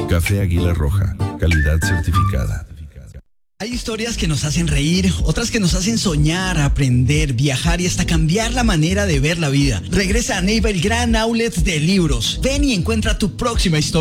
Café Águila Roja, calidad certificada. Hay historias que nos hacen reír, otras que nos hacen soñar, aprender, viajar y hasta cambiar la manera de ver la vida. Regresa a Neiva, el gran outlet de libros. Ven y encuentra tu próxima historia.